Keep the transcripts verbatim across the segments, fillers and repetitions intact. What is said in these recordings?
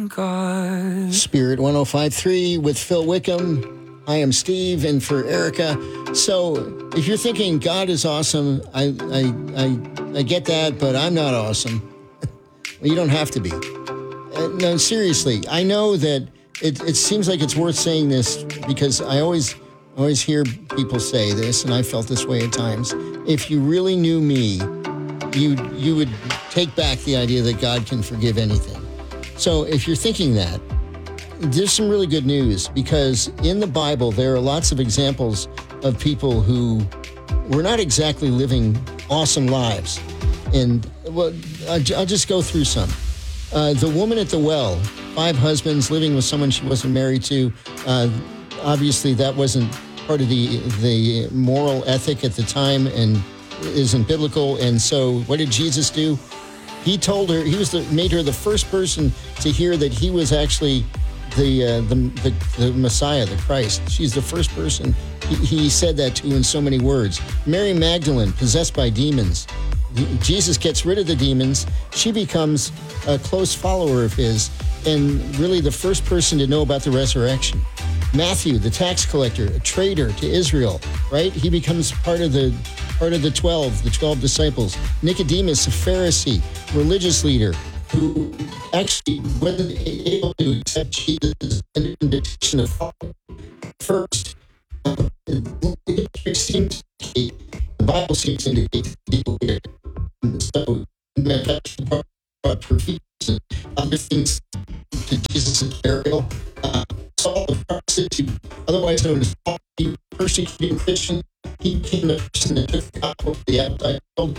God. Spirit one oh five point three with Phil Wickham. I am Steve, and for Erica. So, if you're thinking God is awesome, I I I, I get that, but I'm not awesome. Well, you don't have to be. Uh, no, seriously. I know that it it seems like it's worth saying this because I always always hear people say this, and I felt this way at times. If you really knew me, you you would take back the idea that God can forgive anything. So if you're thinking that, there's some really good news because in the Bible, there are lots of examples of people who were not exactly living awesome lives. And well, I'll just go through some. Uh, the woman at the well, five husbands, living with someone she wasn't married to. Uh, obviously, that wasn't part of the, the moral ethic at the time and isn't biblical. And so what did Jesus do? He told her, he was the, made her the first person to hear that he was actually the, uh, the, the the Messiah, the Christ. She's the first person he, he said that to in so many words. Mary Magdalene, possessed by demons. Jesus gets rid of the demons. She becomes a close follower of his and really the first person to know about the resurrection. Matthew, the tax collector, a traitor to Israel, right? He becomes part of the part of the twelve, the twelve disciples. Nicodemus, a Pharisee, religious leader, who actually wasn't able to accept Jesus' invitation of following first. Uh, it seems to indicate, the Bible seems to indicate that people did. So, that's what provisions and other things to Jesus' burial. Uh, Saul the prostitute, otherwise known as Paul, he persecuted Christians. He became the person that took the gospel to the outside world.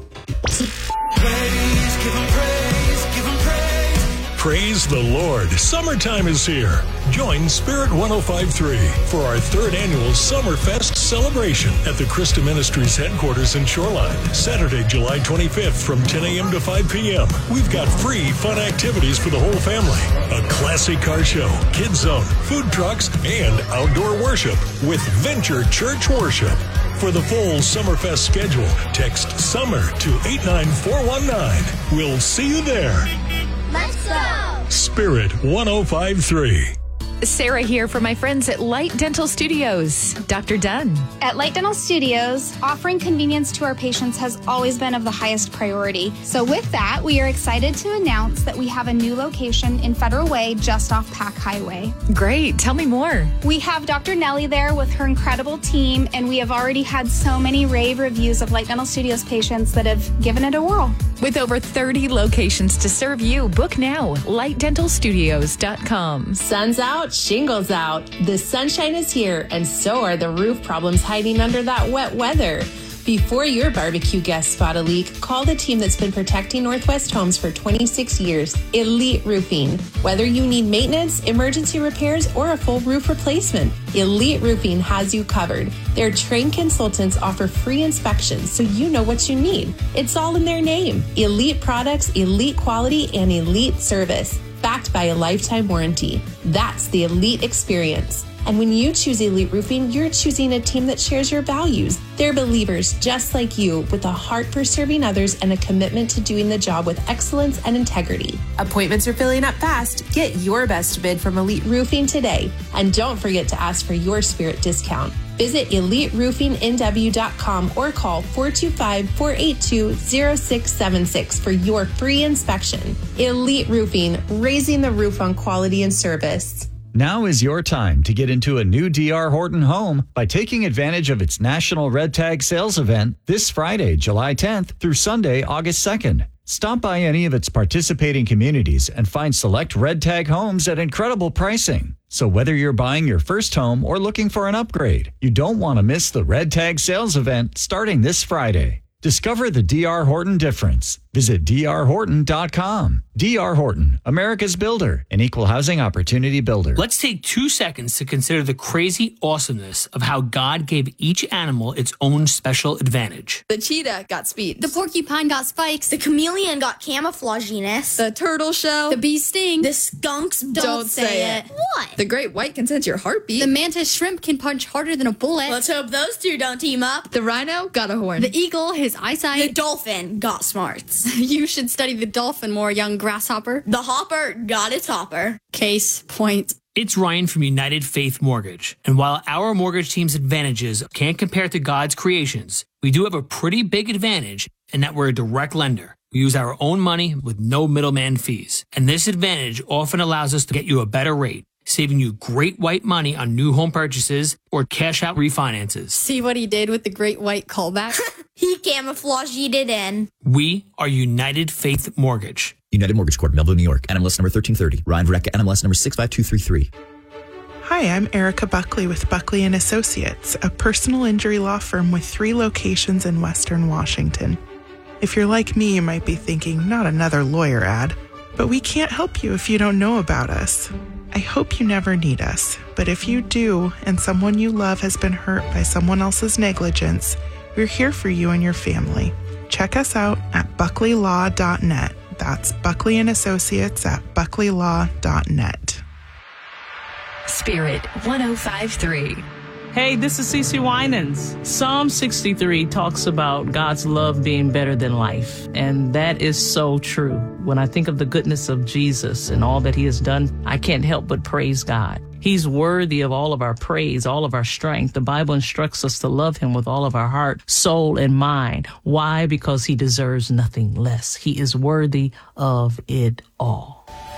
Praise, give him praise, give him praise. Praise the Lord. Summertime is here. Join Spirit one oh five point three for our third annual Summerfest celebration at the Christa Ministries headquarters in Shoreline. Saturday, July twenty-fifth from ten a.m. to five p.m. We've got free fun activities for the whole family. A classic car show, kids zone, food trucks, and outdoor worship with Venture Church Worship. For the full Summerfest schedule, text SUMMER to eight nine four one nine. We'll see you there. Let's go! Spirit one oh five point three. Sarah here for my friends at Light Dental Studios. Doctor Dunn. At Light Dental Studios, offering convenience to our patients has always been of the highest priority. So with that, we are excited to announce that we have a new location in Federal Way, just off Pack Highway. Great. Tell me more. We have Doctor Nellie there with her incredible team, and we have already had so many rave reviews of Light Dental Studios patients that have given it a whirl. With over thirty locations to serve you, book now. light dental studios dot com. Sun's out, shingles out. The sunshine is here, and so are the roof problems hiding under that wet weather. Before your barbecue guests spot a leak, call the team that's been protecting Northwest homes for twenty-six years, Elite Roofing. Whether you need maintenance, emergency repairs, or a full roof replacement, Elite Roofing has you covered. Their trained consultants offer free inspections so you know what you need. It's all in their name. Elite products, elite quality, and elite service, backed by a lifetime warranty. That's the Elite experience. And when you choose Elite Roofing, you're choosing a team that shares your values. They're believers just like you, with a heart for serving others and a commitment to doing the job with excellence and integrity. Appointments are filling up fast. Get your best bid from Elite Roofing today. And don't forget to ask for your Spirit discount. Visit elite roofing n w dot com or call four two five, four eight two, zero six seven six for your free inspection. Elite Roofing, raising the roof on quality and service. Now is your time to get into a new D R Horton home by taking advantage of its National Red Tag Sales event this Friday, July tenth through Sunday, August second. Stop by any of its participating communities and find select Red Tag homes at incredible pricing. So whether you're buying your first home or looking for an upgrade, you don't want to miss the Red Tag Sales event starting this Friday. Discover the D R Horton difference. Visit d r horton dot com. D R Horton, America's builder, an equal housing opportunity builder. Let's take two seconds to consider the crazy awesomeness of how God gave each animal its own special advantage. The cheetah got speed. The porcupine got spikes. The chameleon got camouflaginess. The turtle shell. The bee sting. The skunks don't, Don't say, say it. it. What? The great white can sense your heartbeat. The mantis shrimp can punch harder than a bullet. Let's hope those two don't team up. The rhino got a horn. The eagle, his eyesight. The dolphin got smarts. You should study the dolphin more, young Greg. grasshopper. The hopper got its hopper. Case point. It's Ryan from United Faith Mortgage. And while our mortgage team's advantages can't compare to God's creations, we do have a pretty big advantage in that we're a direct lender. We use our own money with no middleman fees. And this advantage often allows us to get you a better rate, saving you great white money on new home purchases or cash out refinances. See what he did with the great white callback? He camouflaged it in. We are United Faith Mortgage. United Mortgage Corp, Melville, New York. N M L S number thirteen thirty. Ryan Verrecka, N M L S number six five two three three. Hi, I'm Erica Buckley with Buckley and Associates, a personal injury law firm with three locations in Western Washington. If you're like me, you might be thinking, not another lawyer ad. But we can't help you if you don't know about us. I hope you never need us, but if you do, and someone you love has been hurt by someone else's negligence, we're here for you and your family. Check us out at buckley law dot net. That's Buckley and Associates at buckley law dot net. Spirit one oh five three. Hey, this is Cece Winans. Psalm sixty-three talks about God's love being better than life, and that is so true. When I think of the goodness of Jesus and all that he has done, I can't help but praise God. He's worthy of all of our praise, all of our strength. The Bible instructs us to love him with all of our heart, soul, and mind. Why? Because he deserves nothing less. He is worthy of it all.